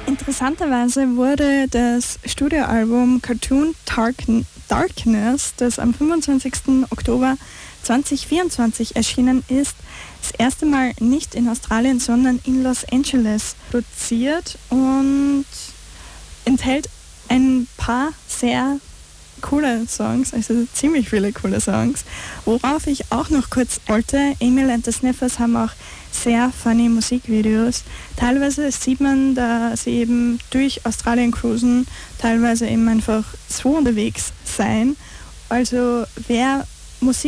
Interessanterweise wurde das Studioalbum Cartoon Darkness, das am 25. Oktober 2024 erschienen ist, das erste Mal nicht in Australien, sondern in Los Angeles produziert und enthält ein paar sehr coole Songs, also ziemlich viele coole Songs. Worauf ich auch noch kurz wollte, Emil and the Sniffers haben auch sehr funny Musikvideos. Teilweise sieht man, dass sie eben durch Australien cruisen, teilweise eben einfach so unterwegs sein. Also wer Musik